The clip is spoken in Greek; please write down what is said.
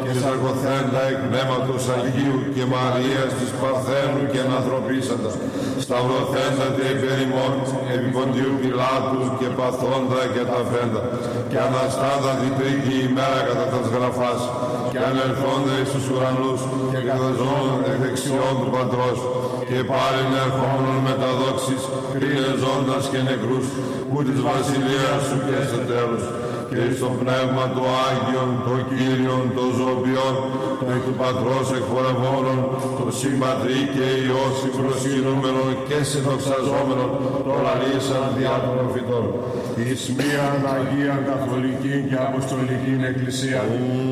και σαρκοθέντα εκ πνεύματος Αγίου και Μαρίας της Παρθένου και ανθρωπίσαντα, σταυρωθέντα τε υπέρ ημών, επί Ποντίου Πιλάτου και παθώντα και ταφέντα, και αναστάντα την τρίτη ημέρα κατά τας γραφάς, και ανερχόντα εις τους ουρανούς, και καταζώνουν εκ δεξιών του Πατρός, και πάλιν ερχόμενον με τα δόξης, κρίνε ζώντας και νεκρούς, που της βασιλείας σου και στο τέλος, και εις το πνεύμα του Άγιον, το Κύριον, το ζωοποιόν, το εκ του Πατρός εκπορευόμενον, το Συμπατρί και Υιό συμπροσκυνούμενον και συνδοξαζόμενον, το λαλήσαν διά των προφητών. Εις μίαν Αγίαν Καθολική και Αποστολική Εκκλησία.